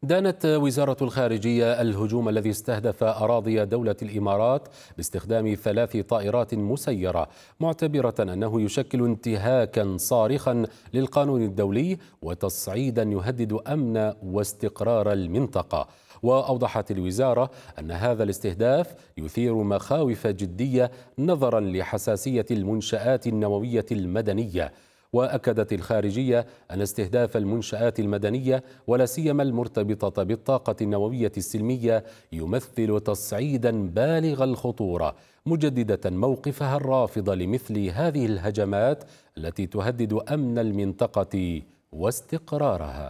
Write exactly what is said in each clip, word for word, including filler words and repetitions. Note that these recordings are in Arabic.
دانت وزارة الخارجية الهجوم الذي استهدف أراضي دولة الإمارات باستخدام ثلاث طائرات مسيرة، معتبرة أنه يشكل انتهاكا صارخا للقانون الدولي وتصعيدا يهدد أمن واستقرار المنطقة. وأوضحت الوزارة أن هذا الاستهداف يثير مخاوف جدية نظرا لحساسية المنشآت النووية المدنية. وأكدت الخارجية أن استهداف المنشآت المدنية ولا سيما المرتبطة بالطاقة النووية السلمية يمثل تصعيدا بالغ الخطورة، مجددة موقفها الرافض لمثل هذه الهجمات التي تهدد أمن المنطقة واستقرارها.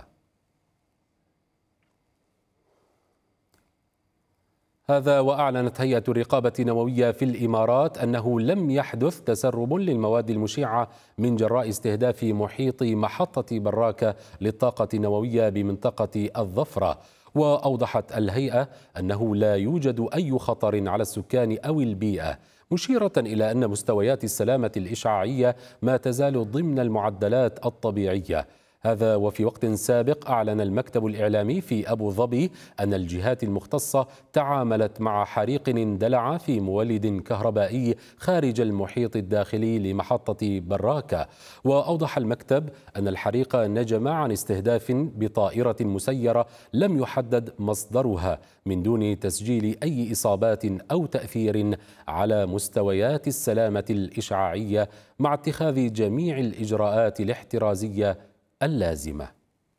هذا وأعلنت هيئة الرقابة النووية في الإمارات أنه لم يحدث تسرب للمواد المشعة من جراء استهداف محيط محطة براكة للطاقة النووية بمنطقة الظفرة. وأوضحت الهيئة أنه لا يوجد أي خطر على السكان أو البيئة، مشيرة إلى أن مستويات السلامة الإشعاعية ما تزال ضمن المعدلات الطبيعية. هذا وفي وقت سابق أعلن المكتب الإعلامي في أبو ظبي أن الجهات المختصة تعاملت مع حريق اندلع في مولد كهربائي خارج المحيط الداخلي لمحطة براكة. وأوضح المكتب أن الحريق نجم عن استهداف بطائرة مسيرة لم يحدد مصدرها، من دون تسجيل أي إصابات أو تأثير على مستويات السلامة الإشعاعية، مع اتخاذ جميع الإجراءات الاحترازية اللازمة.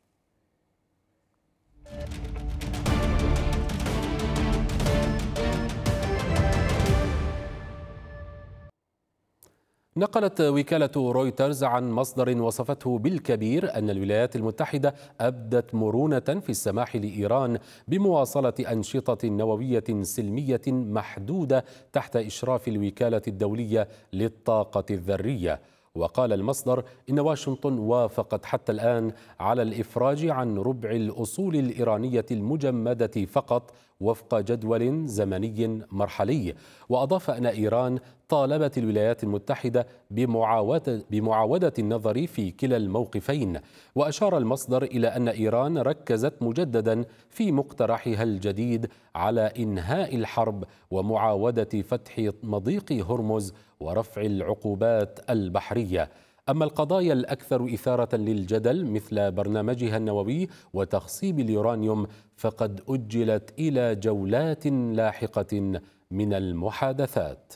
نقلت وكالة رويترز عن مصدر وصفته بالكبير أن الولايات المتحدة أبدت مرونة في السماح لإيران بمواصلة أنشطة نووية سلمية محدودة تحت إشراف الوكالة الدولية للطاقة الذرية. وقال المصدر إن واشنطن وافقت حتى الآن على الإفراج عن ربع الأصول الإيرانية المجمدة فقط وفق جدول زمني مرحلي. وأضاف أن إيران طالبت الولايات المتحدة بمعاودة, بمعاودة النظر في كلا الموقفين. وأشار المصدر إلى أن إيران ركزت مجددا في مقترحها الجديد على إنهاء الحرب ومعاودة فتح مضيق هرمز ورفع العقوبات البحرية. أما القضايا الأكثر إثارة للجدل مثل برنامجها النووي وتخصيب اليورانيوم فقد أجلت إلى جولات لاحقة من المحادثات.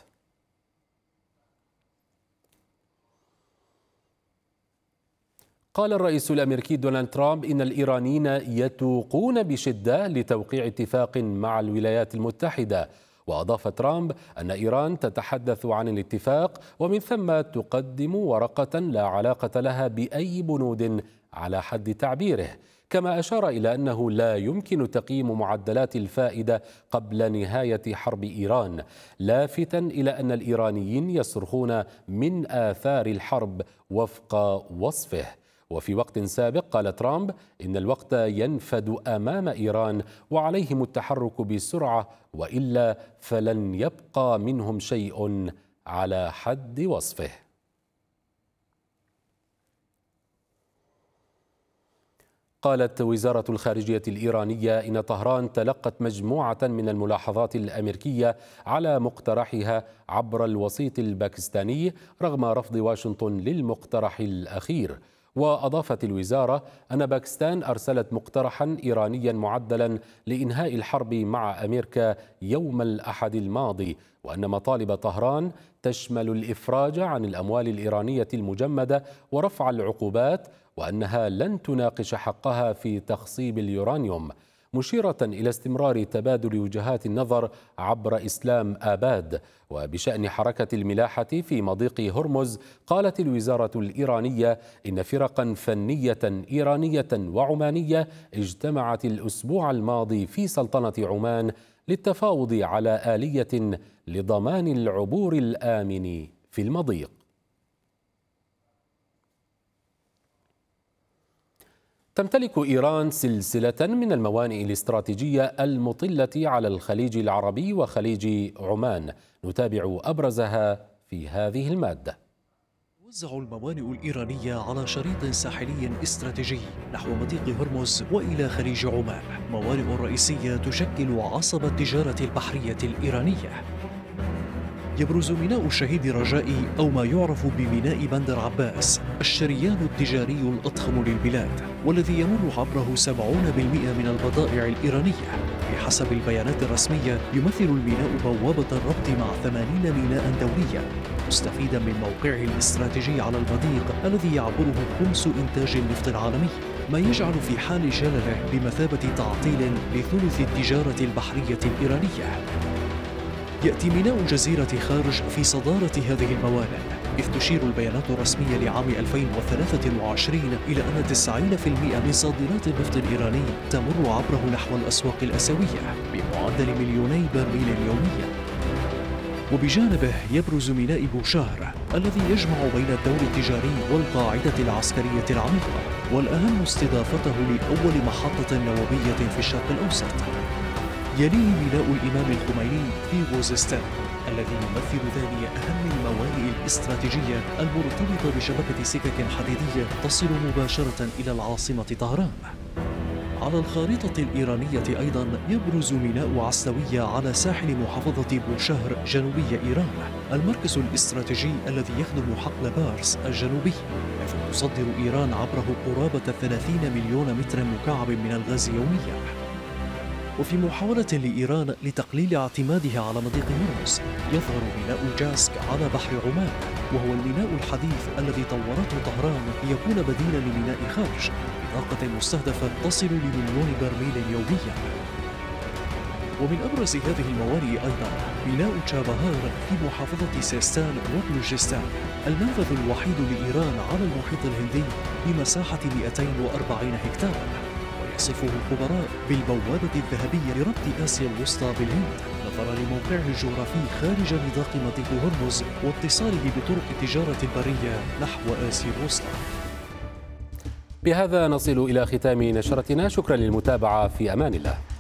قال الرئيس الأمريكي دونالد ترامب إن الإيرانيين يتوقون بشدة لتوقيع اتفاق مع الولايات المتحدة. وأضاف ترامب أن إيران تتحدث عن الاتفاق ومن ثم تقدم ورقة لا علاقة لها بأي بنود على حد تعبيره. كما أشار إلى أنه لا يمكن تقييم معدلات الفائدة قبل نهاية حرب إيران، لافتا إلى أن الإيرانيين يصرخون من آثار الحرب وفق وصفه. وفي وقت سابق قال ترامب إن الوقت ينفد أمام إيران وعليهم التحرك بسرعة وإلا فلن يبقى منهم شيء على حد وصفه. قالت وزارة الخارجية الإيرانية إن طهران تلقت مجموعة من الملاحظات الأمريكية على مقترحها عبر الوسيط الباكستاني رغم رفض واشنطن للمقترح الأخير. وأضافت الوزارة أن باكستان أرسلت مقترحا إيرانيا معدلا لإنهاء الحرب مع أمريكا يوم الأحد الماضي، وأن مطالب طهران تشمل الإفراج عن الأموال الإيرانية المجمدة ورفع العقوبات، وأنها لن تناقش حقها في تخصيب اليورانيوم، مشيرة إلى استمرار تبادل وجهات النظر عبر إسلام آباد. وبشأن حركة الملاحة في مضيق هرمز قالت الوزارة الإيرانية إن فرقا فنية إيرانية وعمانية اجتمعت الأسبوع الماضي في سلطنة عمان للتفاوض على آلية لضمان العبور الآمن في المضيق. تمتلك إيران سلسلة من الموانئ الاستراتيجية المطلة على الخليج العربي وخليج عمان، نتابع أبرزها في هذه المادة. توزع الموانئ الإيرانية على شريط ساحلي استراتيجي نحو مضيق هرمز وإلى خليج عمان. موانئ رئيسية تشكل عصب التجارة البحرية الإيرانية. يبرز ميناء الشهيد رجائي أو ما يعرف بميناء بندر عباس الشريان التجاري الأضخم للبلاد، والذي يمر عبره سبعين بالمئة من البضائع الإيرانية. بحسب البيانات الرسمية يمثل الميناء بوابة الربط مع ثمانين ميناء دوليا، مستفيدا من موقعه الاستراتيجي على المضيق الذي يعبره خمس إنتاج النفط العالمي، ما يجعل في حال جلله بمثابة تعطيل لثلث التجارة البحرية الإيرانية. يأتي ميناء جزيرة خارج في صدارة هذه الموانئ، إذ تشير البيانات الرسمية لعام ألفين وثلاثة وعشرين إلى أن تسعين بالمئة من صادرات النفط الإيراني تمر عبره نحو الأسواق الآسيوية بمعدل مليوني برميل يومياً. وبجانبه يبرز ميناء بوشهر الذي يجمع بين الدور التجاري والقاعدة العسكرية العميقة، والأهم استضافته لأول محطة نووية في الشرق الأوسط. يليه ميناء الإمام الخميني في غوزستان الذي يمثل ثاني أهم الموانئ الاستراتيجية المرتبطة بشبكة سكك حديدية تصل مباشرة إلى العاصمة طهران. على الخارطة الإيرانية أيضاً يبرز ميناء عسلوية على ساحل محافظة بوشهر جنوبي إيران، المركز الاستراتيجي الذي يخدم حقل بارس الجنوبي، حيث تصدر إيران عبره قرابة ثلاثين مليون متر مكعب من الغاز يومياً. وفي محاولة لإيران لتقليل اعتمادها على مضيق هرمز، يظهر ميناء جاسك على بحر عمان، وهو الميناء الحديث الذي طورته طهران ليكون بديلاً لميناء خارج بطاقة مستهدفة تصل لمليون برميل يومياً. ومن أبرز هذه الموانئ أيضاً ميناء تشابهار في محافظة سيستان وبلوجستان، المنفذ الوحيد لإيران على المحيط الهندي بمساحة مئتين وأربعين هكتاراً، يصفه الخبراء بالبوابة الذهبية لربط آسيا الوسطى بالهند، نظرا لموقعه الجغرافي خارج نطاق مضيق هرمز واتصاله بطرق التجارة البرية نحو آسيا الوسطى. بهذا نصل إلى ختام نشرتنا، شكرا للمتابعة، في أمان الله.